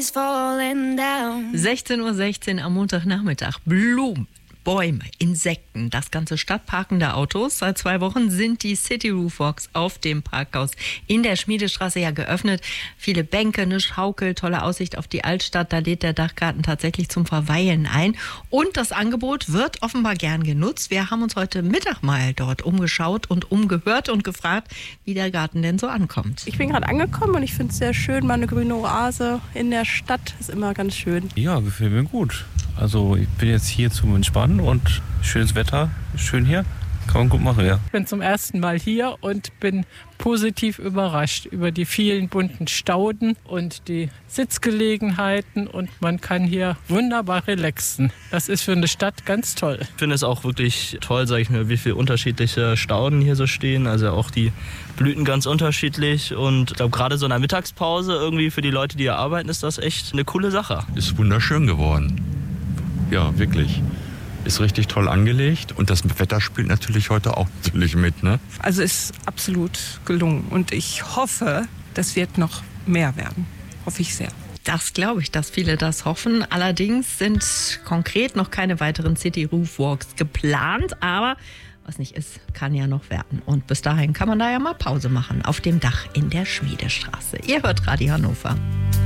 is falling down. 16:16 Uhr am Montagnachmittag. Blumen, Bäume, Insekten, das ganze stadtparkende Autos. Seit 2 Wochen sind die City Roof Walks auf dem Parkhaus in der Schmiedestraße ja geöffnet. Viele Bänke, eine Schaukel, tolle Aussicht auf die Altstadt. Da lädt der Dachgarten tatsächlich zum Verweilen ein. Und das Angebot wird offenbar gern genutzt. Wir haben uns heute Mittag mal dort umgeschaut und umgehört und gefragt, wie der Garten denn so ankommt. Ich bin gerade angekommen und ich finde es sehr schön, mal eine grüne Oase in der Stadt ist immer ganz schön. Ja, gefällt mir gut. Also ich bin jetzt hier zum Entspannen und schönes Wetter, schön hier. Kann man gut machen, ja. Ich bin zum ersten Mal hier und bin positiv überrascht über die vielen bunten Stauden und die Sitzgelegenheiten und man kann hier wunderbar relaxen. Das ist für eine Stadt ganz toll. Ich finde es auch wirklich toll, sage ich mir, wie viele unterschiedliche Stauden hier so stehen. Also auch die Blüten ganz unterschiedlich und ich glaube gerade so in der Mittagspause irgendwie für die Leute, die hier arbeiten, ist das echt eine coole Sache. Ist wunderschön geworden. Ja, wirklich. Ist richtig toll angelegt und das Wetter spielt natürlich heute auch natürlich mit, ne? Also ist absolut gelungen und ich hoffe, das wird noch mehr werden. Hoffe ich sehr. Das glaube ich, dass viele das hoffen. Allerdings sind konkret noch keine weiteren City Roof Walks geplant, aber was nicht ist, kann ja noch werden. Und bis dahin kann man da ja mal Pause machen auf dem Dach in der Schmiedestraße. Ihr hört Radio Hannover.